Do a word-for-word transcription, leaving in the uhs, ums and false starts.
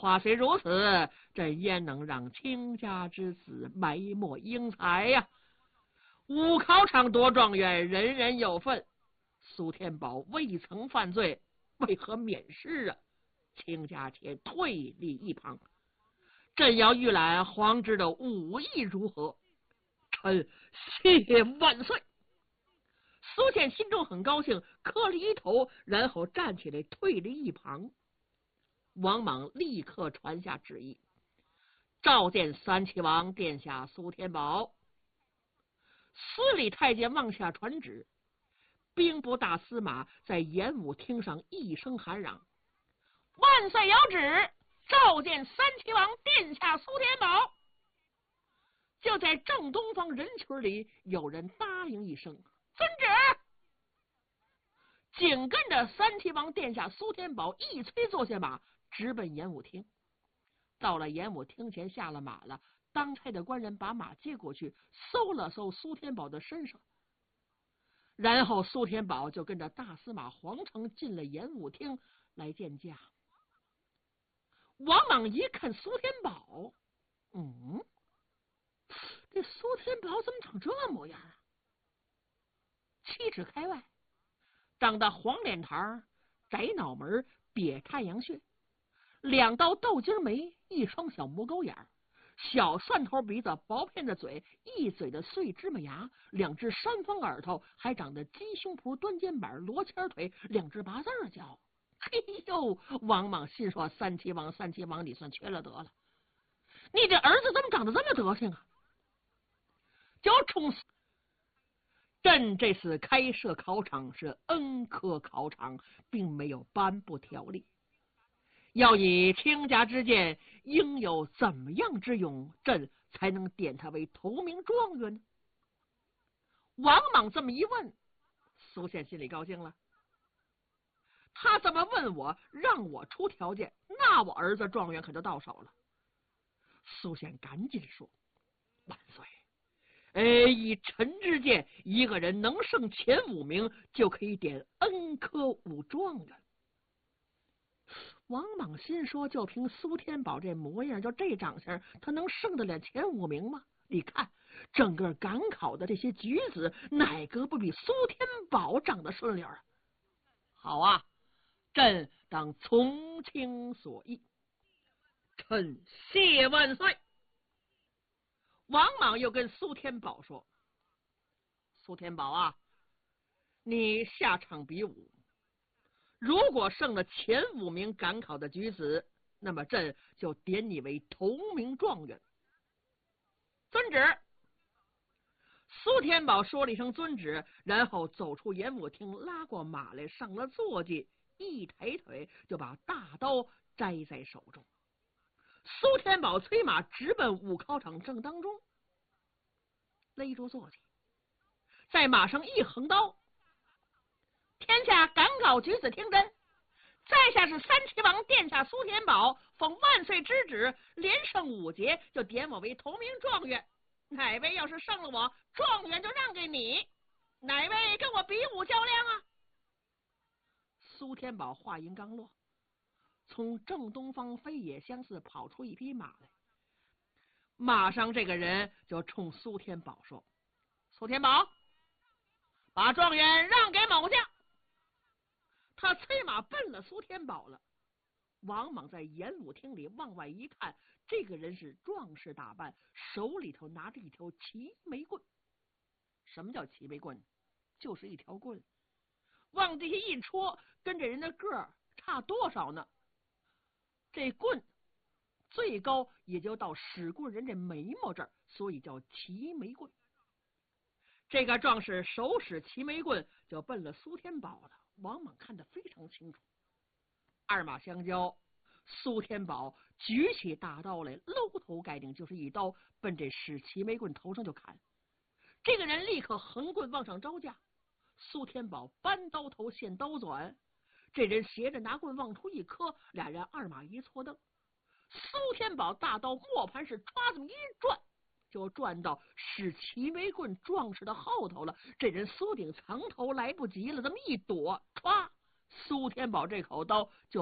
话虽如此，朕焉能让卿家之子埋没英才呀、啊？武考场夺状元，人人有份。苏天宝未曾犯罪，为何免试啊？卿家且退立一旁，朕要预览皇侄的武艺如何？臣谢万岁。苏宪心中很高兴，磕了一头，然后站起来退了一旁。王莽立刻传下旨意，召见三齐王殿下苏天宝。司礼太监往下传旨，兵部大司马在演武厅上一声喊嚷：万岁有旨，召见三齐王殿下苏天宝。就在正东方人群里，有人答应一声：遵旨。紧跟着三齐王殿下苏天宝一催坐下马，直奔演武厅。到了演武厅前，下了马了，当差的官人把马接过去，搜了搜苏天宝的身上，然后苏天宝就跟着大司马黄成进了演武厅来见驾。王莽一看苏天宝，嗯，这苏天宝怎么长这模样啊？七尺开外，长得黄脸膛，窄脑门，瘪太阳穴，两道豆筋眉，一双小母狗眼，小蒜头鼻子，薄片的嘴，一嘴的碎芝麻牙，两只山峰耳朵，还长得鸡胸脯、端肩膀、罗圈腿，两只八字脚。嘿呦！王莽心说：三齐王，三齐王，你算缺了德了！你这儿子怎么长得这么德行啊？就冲朕这次开设考场是恩科考场，并没有颁布条例。要以卿家之见，应有怎么样之勇，朕才能点他为头名状元呢？王莽这么一问，苏宪心里高兴了。他这么问我，让我出条件，那我儿子状元可就到手了。苏宪赶紧说：万岁，呃，以臣之见，一个人能胜前五名，就可以点恩科武状元。王莽心说：就凭苏天宝这模样，就这长相，他能胜得了前五名吗？你看整个赶考的这些举子，哪个不比苏天宝长得顺溜啊？好啊，朕当从卿所议，臣谢万岁。王莽又跟苏天宝说：苏天宝啊，你下场比武，如果胜了前五名赶考的举子，那么朕就点你为头名状元。遵旨。苏天宝说了一声遵旨，然后走出演武厅，拉过马来，上了坐骑，一抬腿就把大刀摘在手中。苏天宝催马直奔武考场正当中，勒住坐骑，在马上一横刀：天下赶考举子听真，在下是三齐王殿下苏天宝，奉万岁之旨，连胜五节就点我为头名状元。哪位要是胜了我，状元就让给你。哪位跟我比武较量啊？苏天宝话音刚落，从正东方飞野相似跑出一匹马来。马上这个人就冲苏天宝说：苏天宝，把状元让给某将。他催马奔了苏天宝了。王莽在演武厅里往外一看，这个人是壮士打扮，手里头拿着一条齐眉棍。什么叫齐眉棍？就是一条棍，往地下一戳，跟这人的个儿差多少呢？这棍最高也就到使棍人这眉毛这儿，所以叫齐眉棍。这个壮士手使齐眉棍就奔了苏天宝了。王莽看得非常清楚，二马相交，苏天宝举起大刀来，搂头盖顶就是一刀，奔这使齐眉棍头上就砍。这个人立刻横棍往上招架，苏天宝扳刀头现刀转，这人斜着拿棍往出一磕，俩人二马一错蹬，苏天宝大刀磨盘是歘这么一转，就转到使齐眉棍壮士的后头了。这人苏顶藏头来不及了，这么一躲，歘，苏天宝这口刀就